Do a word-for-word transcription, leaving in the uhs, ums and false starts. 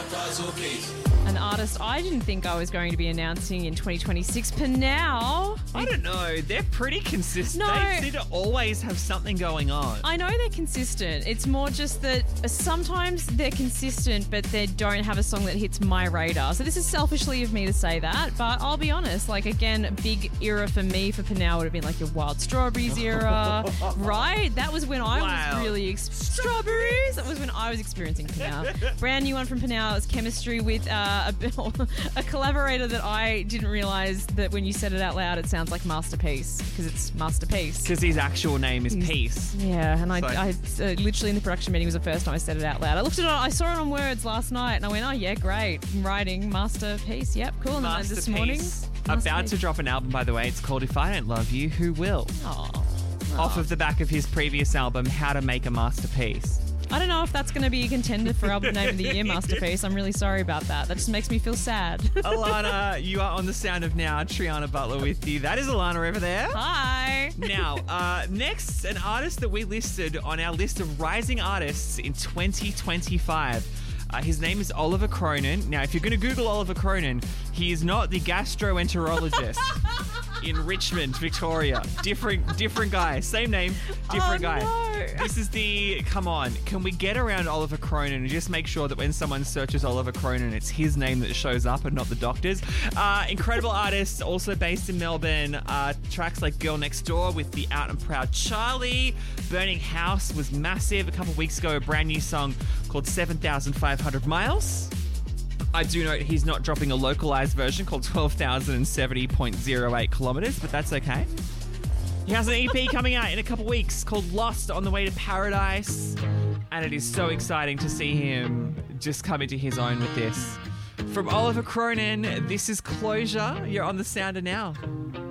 An artist I didn't think I was going to be announcing in twenty twenty-six, Panau. I don't know. They're pretty consistent. No. They seem to always have something going on. I know they're consistent. It's more just that sometimes they're consistent, but they don't have a song that hits my radar. So this is selfishly of me to say that, but I'll be honest. Like, again, a big era for me for Panau would have been like your Wild Strawberries era, right? That was when I Wow. was really... Ex- strawberries? That was when I was experiencing Panau. Brand new one from Panau is Chemistry with uh, a, a collaborator that I didn't realise that when you said it out loud, it sounds like Masterpiece, because it's Masterpiece. Because his actual name is He's- Peace. Yeah, and I, So- I uh, literally in the production meeting was the first time I said it out loud. I looked at it, I saw it on Words last night, and I went, "Oh yeah, great, I'm writing Masterpiece. Yep, cool." And then this morning, Masterpiece. About to Masterpiece. drop an album, by the way. It's called If I Don't Love You, Who Will? Aw. Off of the back of his previous album, How to Make a Masterpiece. I don't know if that's going to be a contender for album name of the year, Masterpiece. I'm really sorry about that. That just makes me feel sad. Alana, you are on the Sound of Now. Triana Butler with you. That is Alana over there. Hi. Now, uh, next, an artist that we listed on our list of rising artists in twenty twenty-five. Uh, his name is Oliver Cronin. Now, if you're going to Google Oliver Cronin, he is not the gastroenterologist in Richmond, Victoria. Different different guy. Same name, different Oh, guy. no. This is the... Come on. Can we get around Oliver Cronin and just make sure that when someone searches Oliver Cronin, it's his name that shows up and not the doctor's? Uh, incredible artist, also based in Melbourne. Uh, tracks like Girl Next Door with the Out and Proud Charlie. Burning House was massive. A couple of weeks ago, a brand new song called seven thousand five hundred miles. I do note he's not dropping a localized version called twelve thousand seventy point oh eight kilometers, but that's okay. He has an E P coming out in a couple weeks called Lost on the Way to Paradise, and it is so exciting to see him just come into his own with this. From Oliver Cronin, this is Closure. You're on the Sounder now.